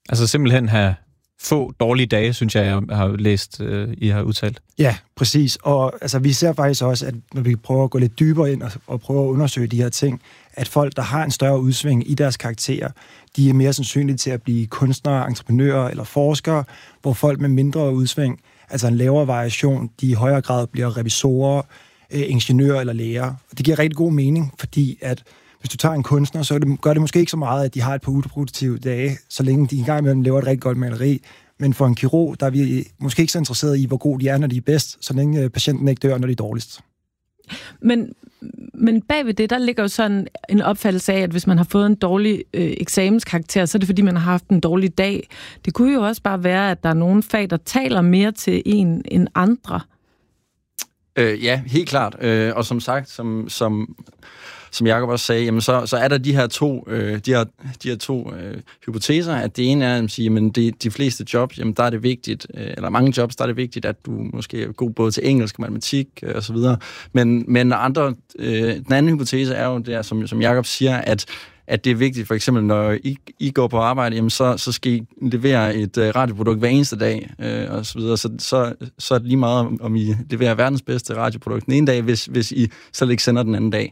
Altså simpelthen have få dårlige dage, synes jeg har læst, I har udtalt. Ja, præcis. Og altså, vi ser faktisk også, at når vi prøver at gå lidt dybere ind og prøve at undersøge de her ting, at folk, der har en større udsving i deres karakterer, de er mere sandsynlige til at blive kunstnere, entreprenører eller forskere, hvor folk med mindre udsving, altså en lavere variation, de i højere grad bliver revisorer, ingeniører eller læger. Det giver rigtig god mening, fordi at hvis du tager en kunstner, så gør det måske ikke så meget, at de har et par uproduktive dage, så længe de engang imellem laver et rigtig godt maleri. Men for en kirurg, der er vi måske ikke så interesseret i, hvor gode de er, når de er bedst, så længe patienten ikke dør, når de er dårligst. Men bagved det, der ligger jo sådan en opfattelse af, at hvis man har fået en dårlig eksamenskarakter, så er det fordi, man har haft en dårlig dag. Det kunne jo også bare være, at der er nogle fag, der taler mere til en end andre. Ja, helt klart. Og som sagt, som Jacob også sagde, jamen så er der de her to hypoteser, at det ene er at sige, men de fleste jobs, jamen der er det vigtigt, eller mange jobs, der er det vigtigt, at du måske er god både til engelsk og matematik og så videre. Men den anden hypotese er jo det, som Jacob siger, at det er vigtigt, for eksempel når I går på arbejde, jamen så skal I levere et radioprodukt hver eneste dag, og så videre. Så er det lige meget, om I leverer verdens bedste radioprodukt den ene dag, hvis I slet ikke sender den anden dag.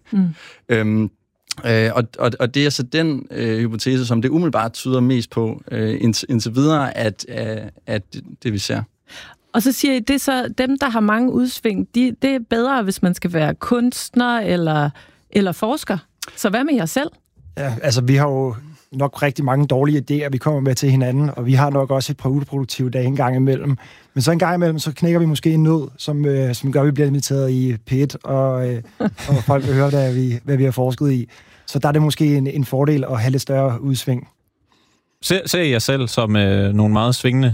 Og det er så den hypotese, som det umiddelbart tyder mest på indtil videre, at det vi ser. Og så siger I, det er så dem, der har mange udsving, det er bedre, hvis man skal være kunstner eller forsker. Så hvad med jer selv? Ja, altså vi har jo nok rigtig mange dårlige idéer, vi kommer med til hinanden, og vi har nok også et par uproduktive dage en gang imellem. Men så en gang imellem, så knækker vi måske en nød, som gør, at vi bliver inviteret i P1, og folk vil høre, hvad vi har forsket i. Så der er det måske en fordel at have lidt større udsving. Ser I jer selv som nogle meget svingende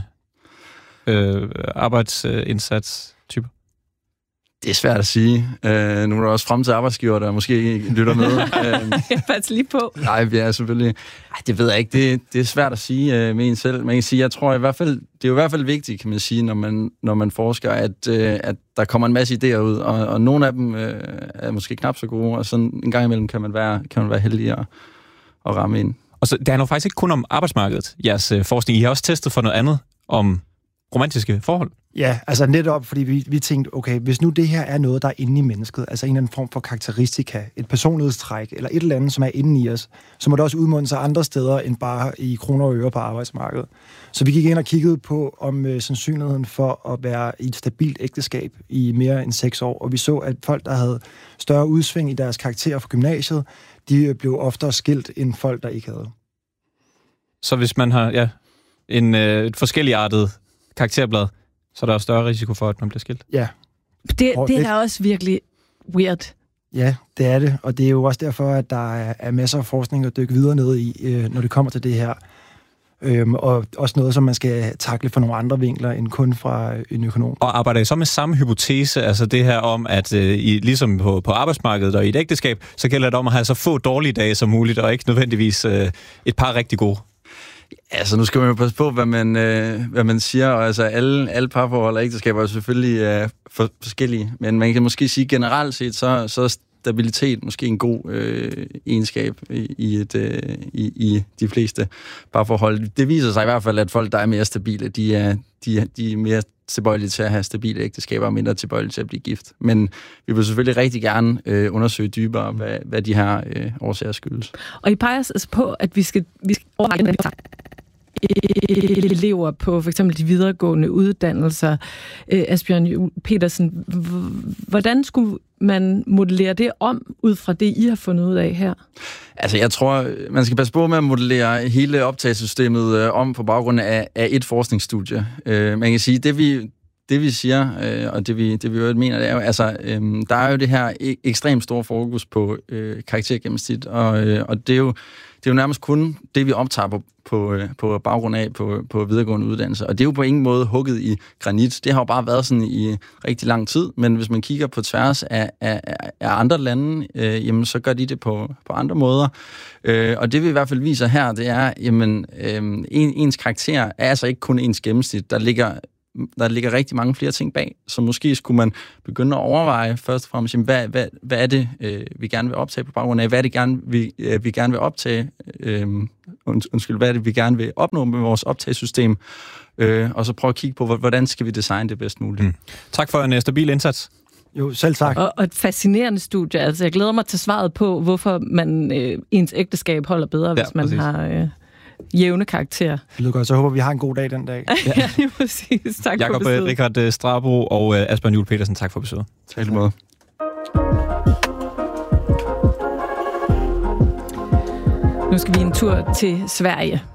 arbejdsindsatstyper? Det er svært at sige. Nu er der også frem til arbejdsgiver, der måske lytter med. Jeg passer lige på. Nej, vi er selvfølgelig... det ved jeg ikke. Det er svært at sige med en selv. Man kan sige, jeg tror i hvert fald, det er jo i hvert fald vigtigt, kan man sige, når man forsker, at der kommer en masse idéer ud, og nogle af dem er måske knap så gode, og sådan en gang imellem kan man være heldig at ramme ind. Og så det handler faktisk ikke kun om arbejdsmarkedet, jeres forskning. I har også testet for noget andet om romantiske forhold. Ja, altså netop, fordi vi tænkte, okay, hvis nu det her er noget, der er inde i mennesket, altså en eller anden form for karakteristika, et personlighedstræk, eller et eller andet, som er inde i os, så må det også udmunde sig andre steder, end bare i kroner og øre på arbejdsmarkedet. Så vi gik ind og kiggede på, om sandsynligheden for at være i et stabilt ægteskab i mere end 6 år, og vi så, at folk, der havde større udsving i deres karakterer fra gymnasiet, de blev oftere skilt, end folk, der ikke havde. Så hvis man har et forskelligartet karakterblad, så er der større risiko for, at man bliver skilt. Ja. Det er da også virkelig weird. Ja, det er det. Og det er jo også derfor, at der er masser af forskning at dykke videre ned i, når det kommer til det her. Og også noget, som man skal takle fra nogle andre vinkler, end kun fra en økonom. Og arbejder I så med samme hypotese, altså det her om, at I ligesom på arbejdsmarkedet og i et ægteskab, så gælder det om at have så få dårlige dage som muligt, og ikke nødvendigvis et par rigtig gode? Altså, nu skal man jo passe på, hvad man siger, og altså alle parforhold og ægteskaber er selvfølgelig forskellige, men man kan måske sige generelt set, så er stabilitet måske en god egenskab i de fleste parforhold. Det viser sig i hvert fald, at folk, der er mere stabile, de er mere tilbøjelige til at have stabile ægteskaber og mindre tilbøjelige til at blive gift. Men vi vil selvfølgelig rigtig gerne undersøge dybere, hvad de her årsager skyldes. Og I peger altså på, at vi skal overveje elever på for eksempel de videregående uddannelser. Asbjørn Juul Petersen, hvordan skulle man modellere det om, ud fra det, I har fundet ud af her? Altså, jeg tror, man skal passe på med at modellere hele optagesystemet om på baggrund af et forskningsstudie. Man kan sige, det vi siger, og det vi jo mener, det er jo, altså, der er jo det her ekstremt store fokus på karaktergennemsnit, og det er jo nærmest kun det, vi optager på baggrund af på videregående uddannelse. Og det er jo på ingen måde hugget i granit. Det har jo bare været sådan i rigtig lang tid, men hvis man kigger på tværs af andre lande, jamen så gør de det på andre måder. Og det vi i hvert fald viser her, det er, jamen ens karakter er altså ikke kun ens gennemsnit. Der ligger der ligger rigtig mange flere ting bag, så måske skulle man begynde at overveje først og fremmest, hvad er det, vi gerne vil optage på baggrund af? Hvad er det, vi gerne vil optage? Hvad er det, vi gerne vil opnå med vores optagesystem? Og så prøve at kigge på, hvordan skal vi designe det bedst muligt. Tak for en stabil indsats. Jo, selv tak. Og et fascinerende studie. Altså, jeg glæder mig til svaret på, hvorfor ens ægteskab holder bedre, hvis man har jævne karakterer. Det lyder godt, så håber vi har en god dag den dag. Ja, lige præcis. Tak Jakob for besøget. Richard Strabo og Asbjørn Juhl Petersen, tak for besøget. Tak lige måde. Nu skal vi en tur til Sverige.